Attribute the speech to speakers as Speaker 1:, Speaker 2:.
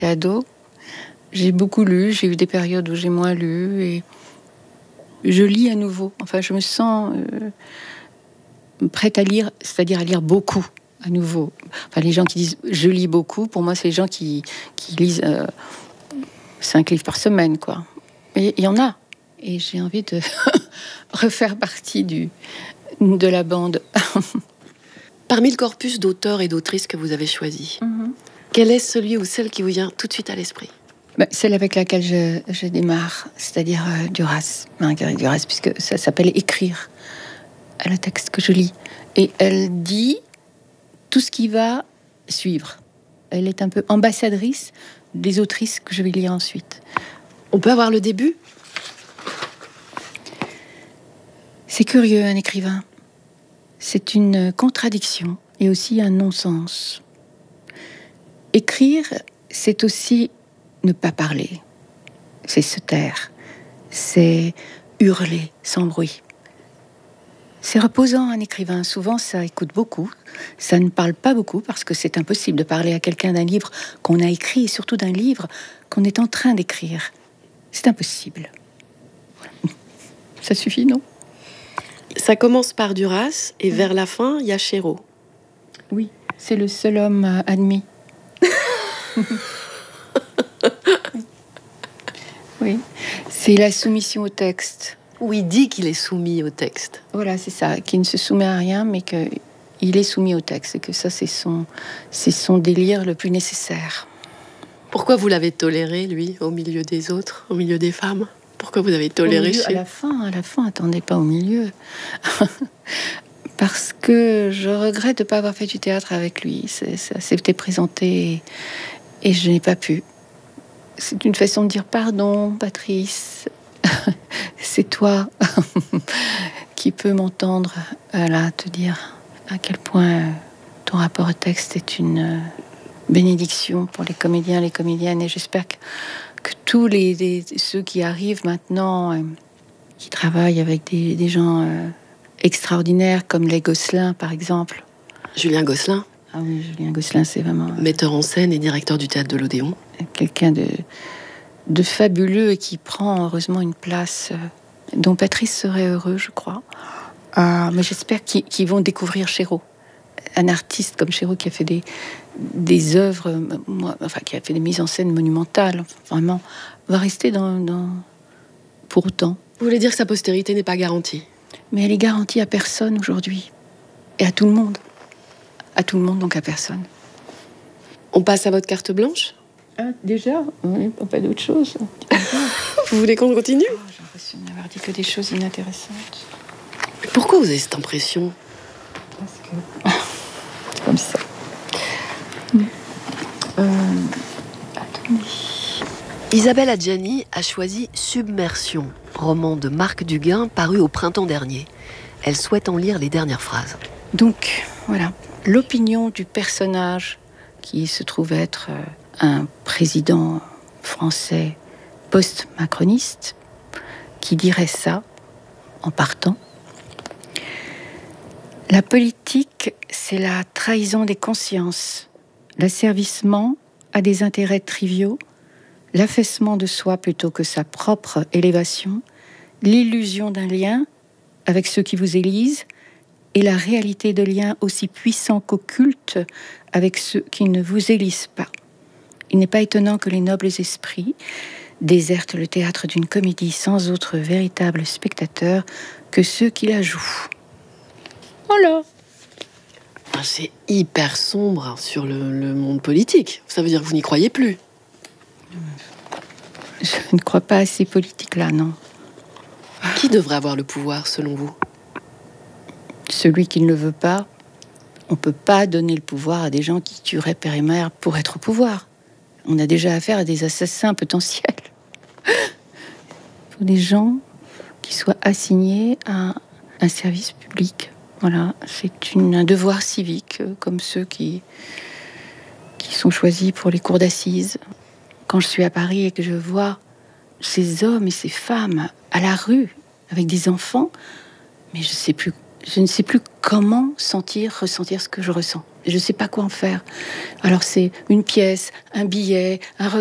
Speaker 1: Ado, j'ai beaucoup lu, j'ai eu des périodes où j'ai moins lu et je lis à nouveau. Enfin, je me sens prête à lire, c'est-à-dire à lire beaucoup à nouveau. Enfin, les gens qui disent je lis beaucoup, pour moi, c'est les gens qui lisent 5 livres par semaine, quoi. Et il y en a. Et j'ai envie de refaire partie de la bande.
Speaker 2: Parmi le corpus d'auteurs et d'autrices que vous avez choisi, quel est celui ou celle qui vous vient tout de suite à l'esprit?
Speaker 1: Celle avec laquelle je démarre, c'est-à-dire Duras, Marguerite Duras, puisque ça s'appelle Écrire, le texte que je lis. Et elle dit tout ce qui va suivre. Elle est un peu ambassadrice des autrices que je vais lire ensuite.
Speaker 2: On peut avoir le début?
Speaker 1: C'est curieux, un écrivain. C'est une contradiction et aussi un non-sens. Écrire, c'est aussi ne pas parler. C'est se taire. C'est hurler sans bruit. C'est reposant, un écrivain. Souvent, ça écoute beaucoup. Ça ne parle pas beaucoup parce que c'est impossible de parler à quelqu'un d'un livre qu'on a écrit et surtout d'un livre qu'on est en train d'écrire. C'est impossible. Ça suffit, non?
Speaker 2: Ça commence par Duras et vers la fin, il y a Chéreau.
Speaker 1: Oui, c'est le seul homme admis. Oui, c'est la soumission au texte.
Speaker 2: Où il dit qu'il est soumis au texte.
Speaker 1: Voilà, c'est ça, qu'il ne se soumet à rien, mais qu'il est soumis au texte, et que ça, c'est son délire le plus nécessaire.
Speaker 2: Pourquoi vous l'avez toléré, lui, au milieu des autres, au milieu des femmes? Pourquoi vous avez toléré
Speaker 1: à la fin, attendez pas au milieu. Parce que je regrette de ne pas avoir fait du théâtre avec lui. Ça s'était présenté et je n'ai pas pu. C'est une façon de dire pardon, Patrice. C'est toi qui peux m'entendre là te dire à quel point ton rapport au texte est une bénédiction pour les comédiens, les comédiennes. Et j'espère que tous ceux qui arrivent maintenant, qui travaillent avec des gens extraordinaires, comme les Gosselin, par exemple.
Speaker 2: Julien Gosselin.
Speaker 1: Ah oui, Julien Gosselin, c'est vraiment...
Speaker 2: metteur en scène et directeur du théâtre de l'Odéon.
Speaker 1: Quelqu'un de fabuleux et qui prend heureusement une place dont Patrice serait heureux, je crois. Mais j'espère qu'ils vont découvrir Chéreau. Un artiste comme Chéreau qui a fait des œuvres, qui a fait des mises en scène monumentales, vraiment, va rester pour autant.
Speaker 2: Vous voulez dire que sa postérité n'est pas garantie?
Speaker 1: Mais elle est garantie à personne aujourd'hui. Et à tout le monde. À tout le monde, donc à personne.
Speaker 2: On passe à votre carte blanche?
Speaker 1: Déjà? Oui, pas d'autre chose.
Speaker 2: Vous voulez qu'on continue?
Speaker 1: J'ai l'impression d'avoir dit que des choses inintéressantes.
Speaker 2: Mais pourquoi vous avez cette impression?
Speaker 1: Parce que... c'est comme ça. Attendez.
Speaker 2: Isabelle Adjani a choisi Submersion, roman de Marc Duguin paru au printemps dernier. Elle souhaite en lire les dernières phrases.
Speaker 1: Donc, voilà. L'opinion du personnage qui se trouve être un président français post-macroniste qui dirait ça en partant. La politique, c'est la trahison des consciences, l'asservissement à des intérêts triviaux, l'affaissement de soi plutôt que sa propre élévation, l'illusion d'un lien avec ceux qui vous élisent et la réalité de liens aussi puissants qu'occultes avec ceux qui ne vous élisent pas. Il n'est pas étonnant que les nobles esprits désertent le théâtre d'une comédie sans autre véritable spectateur que ceux qui la jouent. Voilà.
Speaker 2: C'est hyper sombre sur le monde politique. Ça veut dire que vous n'y croyez plus?
Speaker 1: Je ne crois pas à ces politiques-là, non.
Speaker 2: Qui devrait avoir le pouvoir, selon vous?
Speaker 1: Celui qui ne le veut pas. On ne peut pas donner le pouvoir à des gens qui tueraient père et mère pour être au pouvoir. On a déjà affaire à des assassins potentiels. Il faut des gens qui soient assignés à un service public. Voilà, c'est un devoir civique, comme ceux qui sont choisis pour les cours d'assises. Quand je suis à Paris et que je vois ces hommes et ces femmes à la rue, avec des enfants, mais je ne sais plus je ne sais plus comment ressentir ce que je ressens. Je ne sais pas quoi en faire. Alors c'est une pièce, un billet, un